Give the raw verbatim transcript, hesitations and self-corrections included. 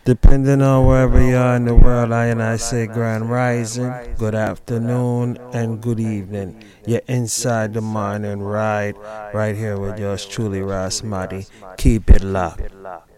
Depending on wherever you are in the world, I and I say grand rising, good afternoon, and good evening. You're inside the morning ride, right here with yours truly, Ras Madi. Keep it locked.